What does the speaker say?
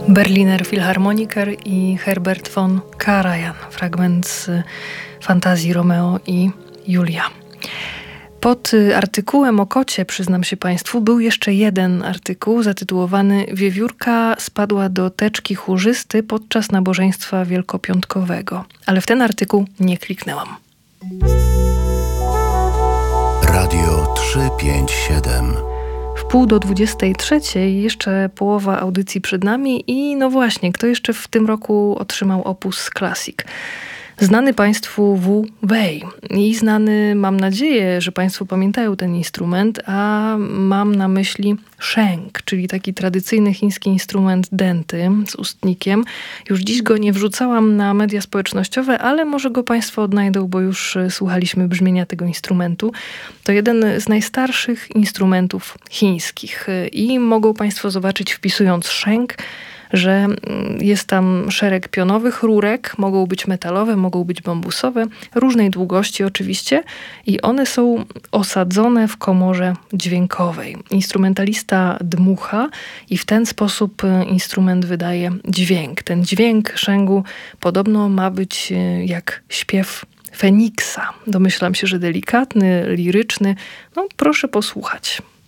Berliner Philharmoniker i Herbert von Karajan. Fragment z fantazji Romeo i Julia. Pod artykułem o kocie, przyznam się Państwu, był jeszcze jeden artykuł zatytułowany „Wiewiórka spadła do teczki chórzysty podczas nabożeństwa wielkopiątkowego”. Ale w ten artykuł nie kliknęłam. Radio 357. W 11:45, jeszcze połowa audycji przed nami i no właśnie, kto jeszcze w tym roku otrzymał Opus Classic? Znany Państwu Wu Wei i znany, mam nadzieję, że Państwo pamiętają ten instrument, a mam na myśli sheng, czyli taki tradycyjny chiński instrument denty z ustnikiem. Już dziś go nie wrzucałam na media społecznościowe, ale może go Państwo odnajdą, bo już słuchaliśmy brzmienia tego instrumentu. To jeden z najstarszych instrumentów chińskich i mogą Państwo zobaczyć, wpisując sheng, że jest tam szereg pionowych rurek, mogą być metalowe, mogą być bambusowe, różnej długości oczywiście i one są osadzone w komorze dźwiękowej. Instrumentalista dmucha i w ten sposób instrument wydaje dźwięk. Ten dźwięk szengu podobno ma być jak śpiew Feniksa. Domyślam się, że delikatny, liryczny. No proszę posłuchać.